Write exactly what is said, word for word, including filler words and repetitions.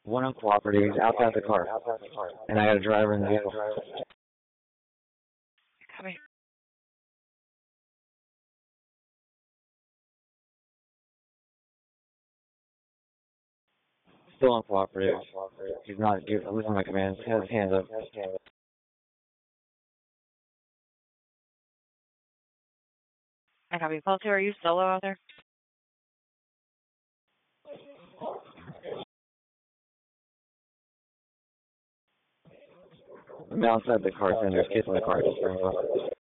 One uncooperative. He's outside the car. And I got a driver in the vehicle. Copy. Still uncooperative. He's not giving, losing my commands. He has his hands up. I copy. Paul two, are you solo out there? I'm outside the car, and there's kids in the car.